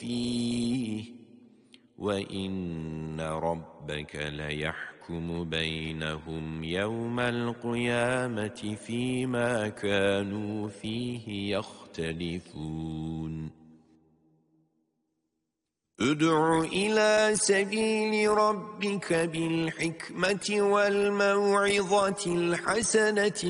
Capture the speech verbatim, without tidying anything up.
فيه وإن ربك ليحكم بينهم يوم القيامة فيما كانوا فيه يختلفون ادع إلى سبيل ربك بالحكمة والموعظة الحسنة